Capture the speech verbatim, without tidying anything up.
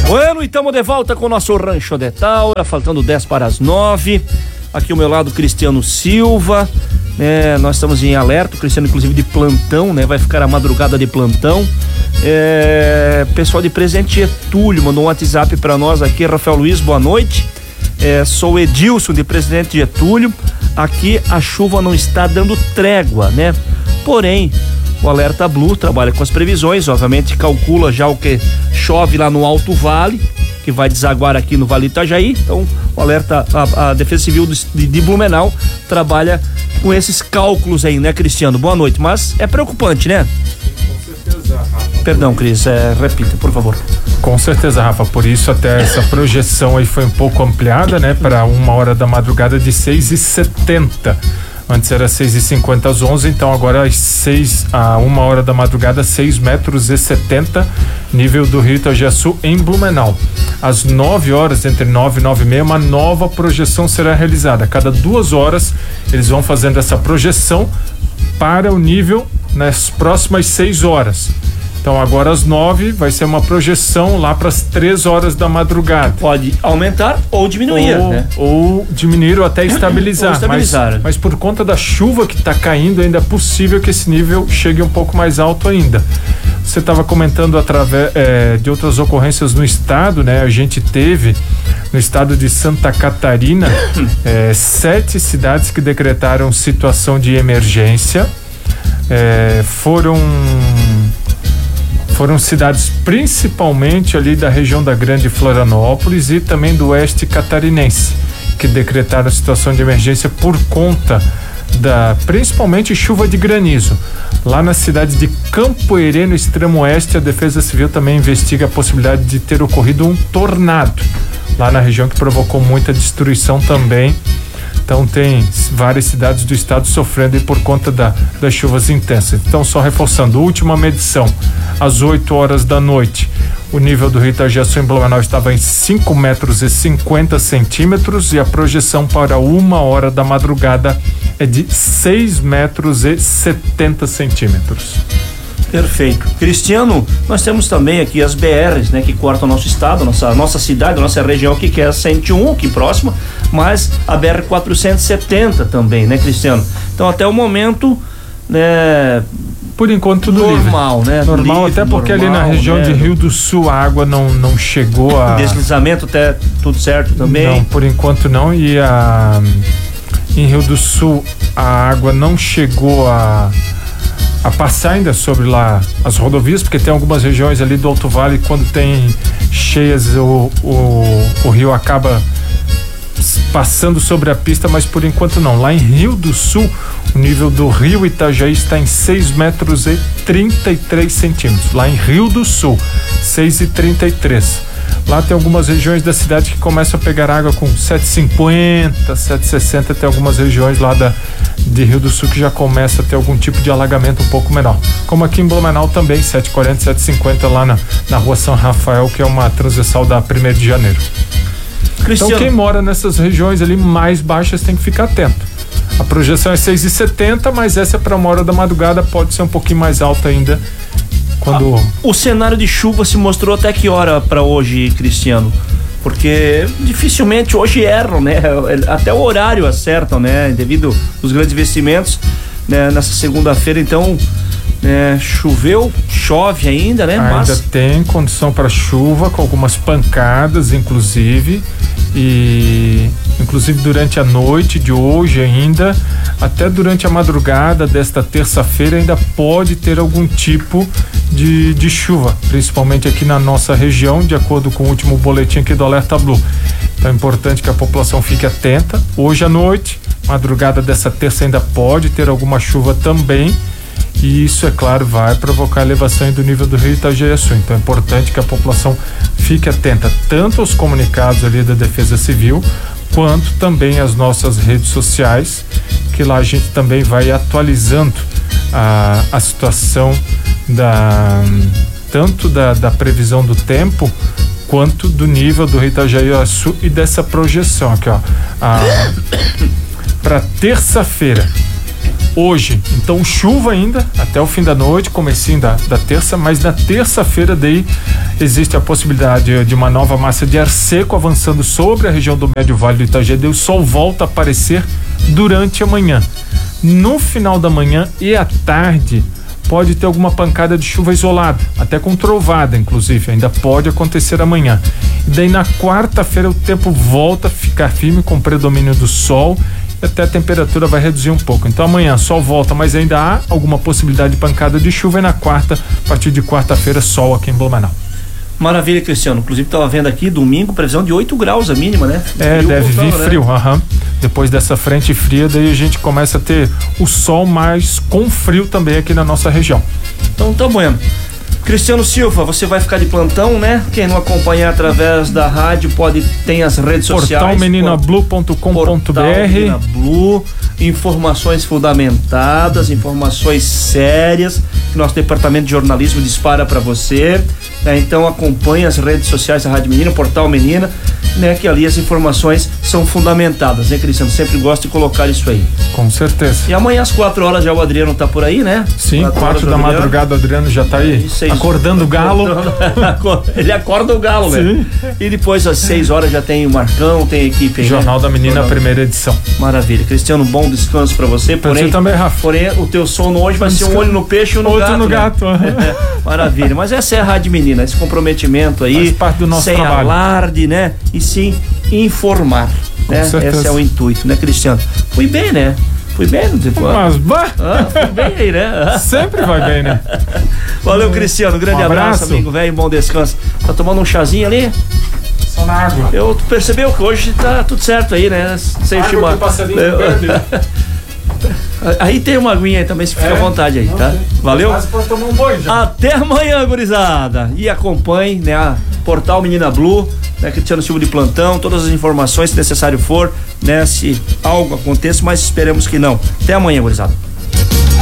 Bueno, e estamos de volta com o nosso Rancho de Taura, faltando dez para as nove. Aqui ao meu lado, Cristiano Silva, né? Nós estamos em alerta, o Cristiano inclusive de plantão, né? Vai ficar a madrugada de plantão. É... Pessoal de Presidente Getúlio mandou um WhatsApp para nós aqui, Rafael Luiz, boa noite. É, sou Edilson de Presidente Getúlio. Aqui a chuva não está dando trégua, né? Porém, o Alerta Blue trabalha com as previsões, obviamente calcula já o que chove lá no Alto Vale, que vai desaguar aqui no Vale Itajaí. Então, o Alerta, a, a Defesa Civil de, de Blumenau trabalha com esses cálculos aí, né, Cristiano? Boa noite, mas é preocupante, né? Com certeza, Rafa. Perdão, Cris, é, repita, por favor. Com certeza, Rafa, por isso até essa projeção aí foi um pouco ampliada, né, para uma hora da madrugada de seis e setenta. Antes era seis e cinquenta às onze, então agora às seis a uma hora da madrugada, seis metros e setenta, nível do Rio Itajaçu em Blumenau. Às nove horas, entre nove e nove e meia, uma nova projeção será realizada. A cada duas horas eles vão fazendo essa projeção para o nível nas próximas seis horas. Então agora às nove vai ser uma projeção lá para as três horas da madrugada. Pode aumentar ou diminuir, ou, né? Ou diminuir ou até estabilizar. ou estabilizar. Mas, mas por conta da chuva que está caindo, ainda é possível que esse nível chegue um pouco mais alto ainda. Você estava comentando através é, de outras ocorrências no estado, né? A gente teve no estado de Santa Catarina é, sete cidades que decretaram situação de emergência. É, foram Foram cidades principalmente ali da região da Grande Florianópolis e também do oeste catarinense, que decretaram a situação de emergência por conta da, principalmente, chuva de granizo. Lá na cidade de Campoerê, no extremo oeste, a Defesa Civil também investiga a possibilidade de ter ocorrido um tornado lá na região, que provocou muita destruição também. Então tem várias cidades do estado sofrendo aí por conta da, das chuvas intensas. Então, só reforçando, última medição, às oito horas da noite, o nível do Rio Itajaçu em Blumenau estava em cinco metros e cinquenta centímetros e a projeção para uma hora da madrugada é de seis metros e setenta centímetros. Perfeito. Cristiano, nós temos também aqui as B Rs, né, que cortam o nosso estado, nossa, nossa cidade, nossa região aqui, que é a cento e um, aqui próxima, mas a B R quatrocentos e setenta também, né, Cristiano? Então, até o momento, né, por enquanto tudo normal, livre. né? Normal, livre, até porque normal, ali na região né? de Rio do Sul a água não, não chegou a... Deslizamento até tudo certo também? Não, por enquanto não, e a... em Rio do Sul a água não chegou a... a passar ainda sobre lá as rodovias, porque tem algumas regiões ali do Alto Vale, quando tem cheias o, o, o rio acaba passando sobre a pista, mas por enquanto não. Lá em Rio do Sul, o nível do rio Itajaí está em seis metros e trinta e três centímetros. Lá em Rio do Sul, seis e trinta e três. Lá tem algumas regiões da cidade que começam a pegar água com sete e cinquenta, sete e sessenta, tem algumas regiões lá da, de Rio do Sul que já começa a ter algum tipo de alagamento um pouco menor. Como aqui em Blumenau também, sete e quarenta, sete e cinquenta lá na, na rua São Rafael, que é uma transversal da primeiro de janeiro. Cristiano. Então quem mora nessas regiões ali mais baixas tem que ficar atento. A projeção é seis e setenta, mas essa é para uma hora da madrugada, pode ser um pouquinho mais alta ainda. Quando... Ah, o cenário de chuva se mostrou até que hora para hoje, Cristiano? Porque dificilmente hoje erram, né? Até o horário acertam, né? Devido aos grandes investimentos, né? Nessa segunda-feira, então, né? Choveu, chove ainda, né? Ainda Mas... tem condição para chuva, com algumas pancadas, inclusive, e inclusive durante a noite de hoje ainda, até durante a madrugada desta terça-feira ainda pode ter algum tipo de, de chuva, principalmente aqui na nossa região, de acordo com o último boletim aqui do Alerta Blue. Então é importante que a população fique atenta. Hoje à noite, madrugada dessa terça, ainda pode ter alguma chuva também, e isso, é claro, vai provocar elevação do nível do rio Itajaí. Então é importante que a população fique atenta tanto aos comunicados ali da Defesa Civil, quanto também às nossas redes sociais, que lá a gente também vai atualizando a, a situação da, tanto da, da previsão do tempo, quanto do nível do rio Itajaí e dessa projeção aqui, ó. Para terça-feira, hoje. Então chuva ainda até o fim da noite, comecinho da, da terça, mas na terça-feira daí existe a possibilidade de uma nova massa de ar seco avançando sobre a região do Médio Vale do Itajaí. O sol volta a aparecer durante a manhã. No final da manhã e à tarde pode ter alguma pancada de chuva isolada, até com trovada, inclusive, ainda pode acontecer amanhã. E daí na quarta-feira o tempo volta a ficar firme com predomínio do sol e até a temperatura vai reduzir um pouco. Então amanhã sol volta, mas ainda há alguma possibilidade de pancada de chuva, e na quarta, a partir de quarta-feira, sol aqui em Blumenau. Maravilha, Cristiano. Inclusive estava vendo aqui, domingo, previsão de oito graus a mínima, né? É, frio deve voltando, vir né? frio, aham. Uhum. Depois dessa frente fria, daí a gente começa a ter o sol, mas com frio também aqui na nossa região. Então tá bueno. Cristiano Silva, você vai ficar de plantão, né? Quem não acompanhar através da rádio pode, tem as redes sociais. portal menina blue ponto com ponto b r. Menina Blue, informações fundamentadas, informações sérias que nosso departamento de jornalismo dispara para você. É, então acompanhe as redes sociais da Rádio Menina, Portal Menina, né? Que ali as informações são fundamentadas, né, Cristiano? Sempre gosto de colocar isso aí. Com certeza. E amanhã às quatro horas já o Adriano tá por aí, né? Sim, quatro, quatro da madrugada o Adriano já tá aí, é, seis, acordando o galo. Ele acorda o galo, velho. E depois às seis horas já tem o Marcão, tem a equipe aí, Jornal né? da Menina, Jornal. Primeira edição. Maravilha. Cristiano, bom descanso pra você. Porém, você também, Rafa. Porém, o teu sono hoje vai ser um olho no peixe e um no outro gato. no gato. Né? É, maravilha. Mas essa é a Rádio Menina, esse comprometimento aí. Faz parte do nosso sem trabalho. alarde, né? E sim informar. Né? Esse é o intuito, né, Cristiano? Fui bem, né? Fui bem, não sei qual. Mas bah. Ah, fui bem aí, né? Sempre vai bem, né? Valeu, Cristiano. Grande um abraço, abraço, amigo velho. Bom descanso. Tá tomando um chazinho ali? Só na água. Eu, tu percebeu que hoje tá tudo certo aí, né? Sem água Aí tem uma aguinha aí também, se fica é? à vontade aí, não, tá? Tem. Valeu? Mas pode tomar um banho já. Até amanhã, gurizada. E acompanhe, né, a Portal Menina Blue, né, Cristiano Silva de plantão, todas as informações, se necessário for, né, se algo aconteça, mas esperemos que não. Até amanhã, gurizada.